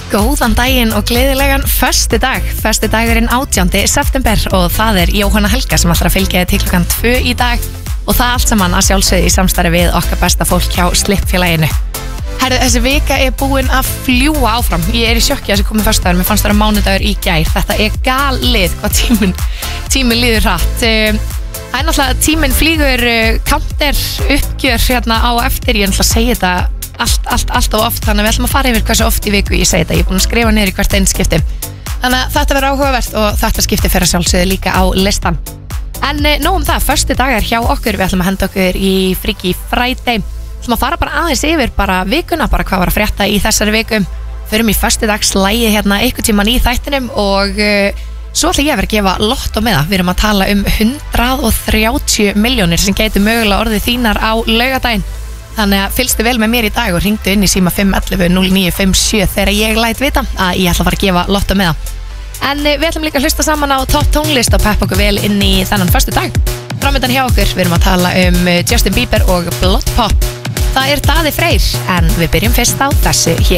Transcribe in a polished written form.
Góðan daginn og gleðilegan föstudag. Föstudagurinn 18. september og það er Jóhanna Helga sem ætlar að fylgja þið til klukkan 2 í dag og það allt saman að sjálfsögðu í samstarfi við okkar besta fólk hjá Slippfélaginu. Herðu, þessi vika er búin að fljúa áfram. Ég er í sjokki að þessi komið föstudagur, mér fannst það að mánudagur í gær. Þetta er galið hvað tíminn líður hratt. Það er náttúrulega tíminn flýgur counter uppgjör hérna á eftir, ég er náttúrulega að segja þetta allt of oft, þannig að við ætlum að fara yfir hversu oft í viku ég segi þetta, ég er búin að skrifa niður í hvert einn skipti, þannig að þetta verður áhugavert og þetta skipti fyrir sjálfsögðu líka á listan. En nóg það, föstudagar hjá okkur, við ætlum að henda okkur í Freaky Friday, við ætlum að fara bara aðeins yfir bara vikuna, bara hvað var að frétta í þessari viku, förum í föstudagslægi hérna einhvern tímann í þættinum og svo ætla ég að vera að gefa lotto með það, við erum að tala um 130 milljónir sem gætu mögulega orðið þínar á laugardaginn. Þannig að fylgstu vel með mér í dag og hringdu inn í síma 511-0957 þegar ég læt vita að ég ætla að fara að gefa lotto með það. En við ætlum líka að hlusta saman á topp tónlist og peppa okkur vel inn í þennan föstudag. Framöndan hjá okkur, við erum að tala um Justin Bieber og Blood Pop. Það er Daði Freyr, en við byrjum fyrst á þessu hér.